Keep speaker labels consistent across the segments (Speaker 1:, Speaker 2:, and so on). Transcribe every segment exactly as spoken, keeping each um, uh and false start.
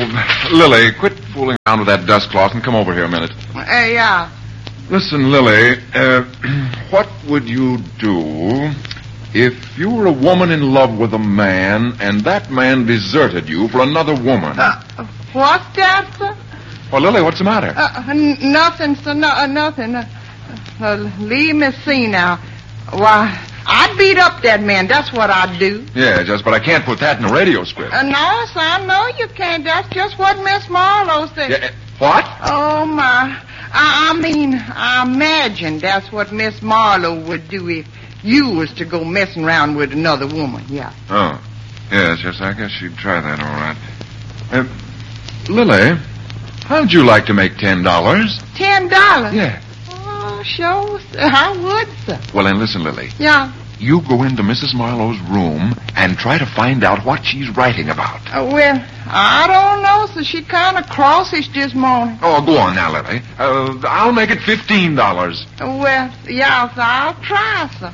Speaker 1: Oh, Lily, quit fooling around with that dust cloth and come over here a minute.
Speaker 2: Uh, yeah.
Speaker 1: Listen, Lily, uh, what would you do if you were a woman in love with a man and that man deserted you for another woman?
Speaker 2: Uh, what's that, sir?
Speaker 1: Well, Lily, what's the matter?
Speaker 2: Uh, n- nothing, sir. No, uh, nothing. Uh, uh, leave me see now. Why, I'd beat up that man. That's what I'd do.
Speaker 1: Yeah, just, but I can't put that in a radio script.
Speaker 2: Uh, no, sir, I know you can't. That's just what Miss Marlowe said.
Speaker 1: Yeah, what?
Speaker 2: Oh, my. I, I mean, I imagine that's what Miss Marlowe would do if you was to go messing around with another woman, yeah.
Speaker 1: Oh, yes, yes, I guess she'd try that, all right. Uh, Lily, how'd you like to make ten dollars?
Speaker 2: Ten dollars?
Speaker 1: Yeah.
Speaker 2: Oh, sure, sir. I would, sir.
Speaker 1: Well, then listen, Lily.
Speaker 2: Yeah.
Speaker 1: You go into Missus Marlowe's room and try to find out what she's writing about.
Speaker 2: Uh, well, I don't know, sir. She kind of crossish this morning.
Speaker 1: Oh, go on now, Lily. Uh, I'll make it fifteen dollars.
Speaker 2: Uh, well, yeah, sir, I'll try, sir.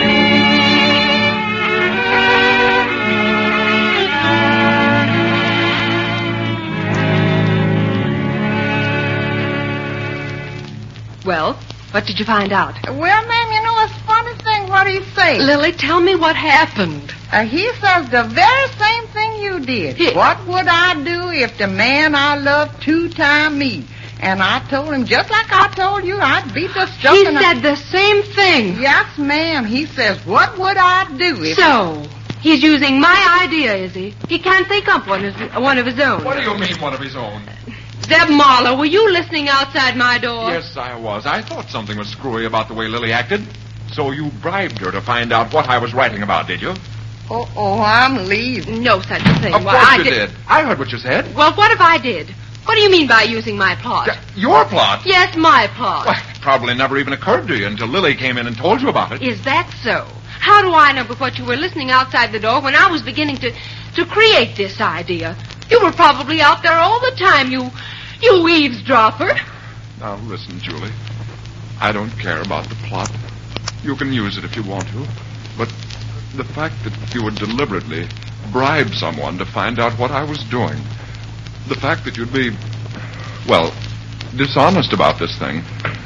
Speaker 3: Well, what did you find out?
Speaker 2: Well, ma'am, you know, it's a funny thing. What do you say?
Speaker 3: Lily, tell me what happened.
Speaker 2: Uh, he says the very same thing you did.
Speaker 3: He-
Speaker 2: What would I do if the man I love two-time me? And I told him, just like I told you, I'd beat the stuff.
Speaker 3: He
Speaker 2: and
Speaker 3: said
Speaker 2: I...
Speaker 3: the same thing.
Speaker 2: Yes, ma'am. He says, what would I do if...
Speaker 3: So, he's using my idea, is he? He can't think up one of, one of his own.
Speaker 1: What do you mean, one of his own?
Speaker 3: Zeb Marlowe, were you listening outside my door?
Speaker 1: Yes, I was. I thought something was screwy about the way Lily acted. So you bribed her to find out what I was writing about, did you?
Speaker 2: Oh, oh, I'm leaving.
Speaker 3: No such a thing.
Speaker 1: Of
Speaker 3: Why,
Speaker 1: course
Speaker 3: I
Speaker 1: you did. I heard what you said.
Speaker 3: Well, what if I did? What do you mean by using my plot?
Speaker 1: Yeah, your plot?
Speaker 3: Yes, my plot.
Speaker 1: Well, it probably never even occurred to you until Lily came in and told you about it.
Speaker 3: Is that so? How do I know but what you were listening outside the door when I was beginning to, to create this idea? You were probably out there all the time, you, you eavesdropper.
Speaker 1: Now, listen, Julie. I don't care about the plot. You can use it if you want to. But the fact that you would deliberately bribe someone to find out what I was doing, the fact that you'd be, well, dishonest about this thing,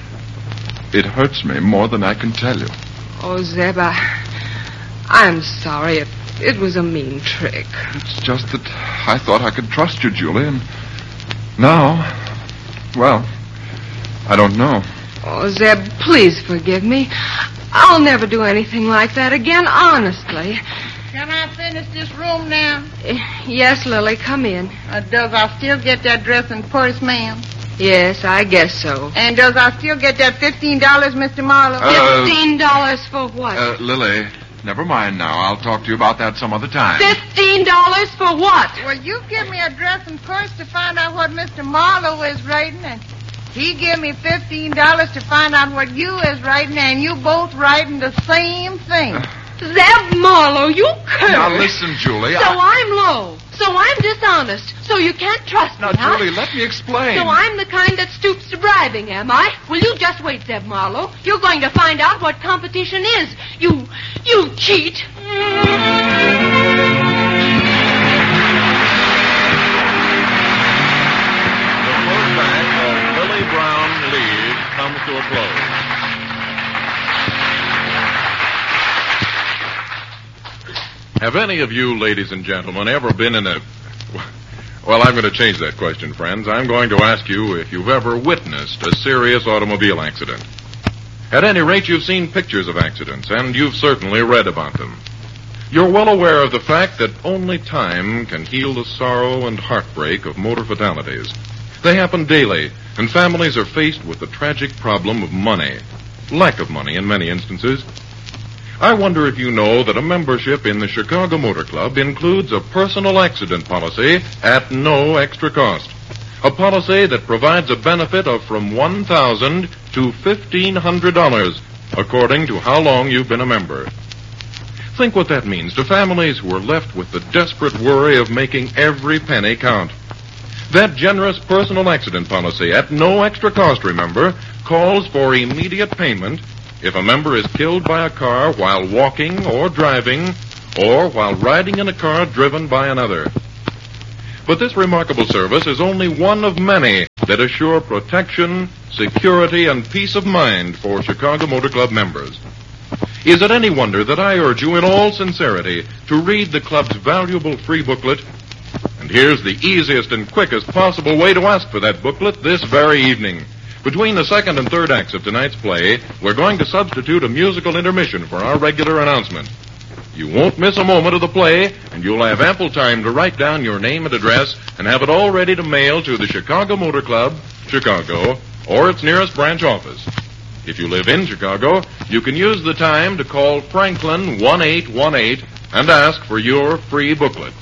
Speaker 1: it hurts me more than I can tell you.
Speaker 3: Oh, Zeb, I, I'm sorry. It, it was a mean trick.
Speaker 1: It's just that I thought I could trust you, Julie, and now, well, I don't know.
Speaker 3: Oh, Zeb, please forgive me. I'll never do anything like that again, honestly.
Speaker 2: Can I finish this room now?
Speaker 3: Uh, yes, Lily, come in.
Speaker 2: Uh, does I still get that dress and purse, ma'am?
Speaker 3: Yes, I guess so.
Speaker 2: And does I still get that fifteen dollars, Mister Marlowe?
Speaker 1: Uh,
Speaker 3: Fifteen dollars for what?
Speaker 1: Uh, Lily, never mind now. I'll talk to you about that some other time.
Speaker 3: Fifteen dollars for what?
Speaker 2: Well, you give me a dress and purse to find out what Mister Marlowe is writing, and he give me fifteen dollars to find out what you is writing, and you both writing the same thing.
Speaker 1: Uh,
Speaker 3: Zeb Marlowe, you curse.
Speaker 1: Now, listen, Julie.
Speaker 3: So
Speaker 1: I...
Speaker 3: I'm low. So I'm dishonest. So you can't trust
Speaker 1: Now,
Speaker 3: me, huh?
Speaker 1: Julie, let me explain.
Speaker 3: So I'm the kind that stoops to bribing, am I? Well, you just wait, Zeb Marlowe. You're going to find out what competition is. You, you cheat.
Speaker 4: The first act of Lily Brown Leaves comes to a close. Have any of you, ladies and gentlemen, ever been in a... Well, I'm going to change that question, friends. I'm going to ask you if you've ever witnessed a serious automobile accident. At any rate, you've seen pictures of accidents, and you've certainly read about them. You're well aware of the fact that only time can heal the sorrow and heartbreak of motor fatalities. They happen daily, and families are faced with the tragic problem of money. Lack of money in many instances. I wonder if you know that a membership in the Chicago Motor Club includes a personal accident policy at no extra cost. A policy that provides a benefit of from one thousand dollars to fifteen hundred dollars, according to how long you've been a member. Think what that means to families who are left with the desperate worry of making every penny count. That generous personal accident policy, at no extra cost, remember, calls for immediate payment if a member is killed by a car while walking or driving, or while riding in a car driven by another. But this remarkable service is only one of many that assure protection, security, and peace of mind for Chicago Motor Club members. Is it any wonder that I urge you in all sincerity to read the club's valuable free booklet? And here's the easiest and quickest possible way to ask for that booklet this very evening. Between the second and third acts of tonight's play, we're going to substitute a musical intermission for our regular announcement. You won't miss a moment of the play, and you'll have ample time to write down your name and address and have it all ready to mail to the Chicago Motor Club, Chicago, or its nearest branch office. If you live in Chicago, you can use the time to call Franklin one eight one eight and ask for your free booklet.